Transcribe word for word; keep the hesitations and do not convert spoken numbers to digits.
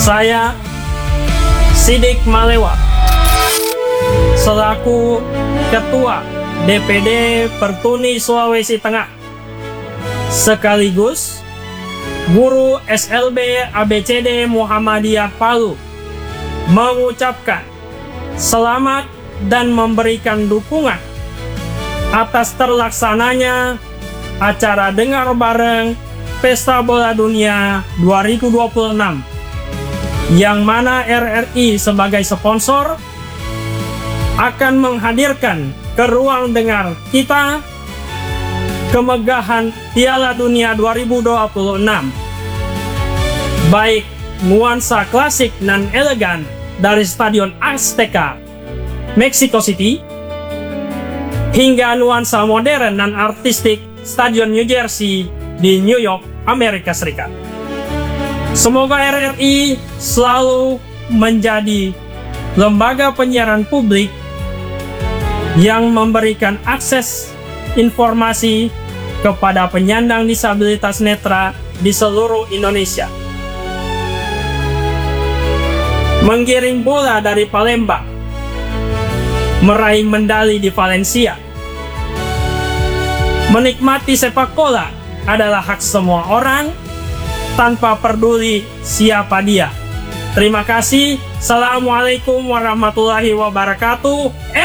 Saya Sidik Malewa selaku Ketua D P D Pertuni Sulawesi Tengah sekaligus Guru S L B A B C D Muhammadiyah Palu mengucapkan selamat dan memberikan dukungan atas terlaksananya acara dengar bareng Pesta Bola Dunia dua ribu dua puluh enam yang mana R R I sebagai sponsor akan menghadirkan ke ruang dengar kita kemegahan Piala Dunia dua ribu dua puluh enam, baik nuansa klasik dan elegan dari Stadion Azteca Mexico City hingga nuansa modern dan artistik Stadion New Jersey di New York, Amerika Serikat. Semoga R R I selalu menjadi lembaga penyiaran publik yang memberikan akses informasi kepada penyandang disabilitas netra di seluruh Indonesia. Menggiring bola dari Palembang, meraih medali di Valencia. Menikmati sepak bola adalah hak semua orang tanpa peduli siapa dia. Terima kasih. Assalamualaikum warahmatullahi wabarakatuh.